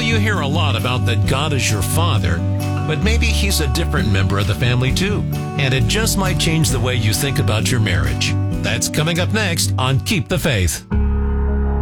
you hear a lot about that God is your father, but maybe he's a different member of the family too, and it just might change the way you think about your marriage. That's coming up next on Keep the Faith.